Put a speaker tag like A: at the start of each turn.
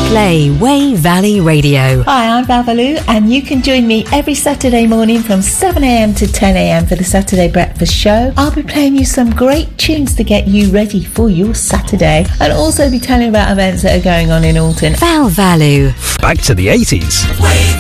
A: Play Way Valley Radio.
B: Hi, I'm Babalu, and you can join me every Saturday morning from 7am to 10am for the Saturday Breakfast Show. I'll be playing you some great tunes to get you ready for your Saturday, and also be telling you about events that are going on in Alton.
A: Val Valu.
C: Back to the 80s.